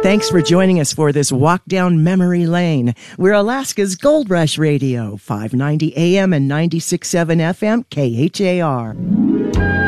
Thanks for joining us for this walk down memory lane. We're Alaska's Gold Rush Radio, 590 AM and 96.7 FM, KHAR.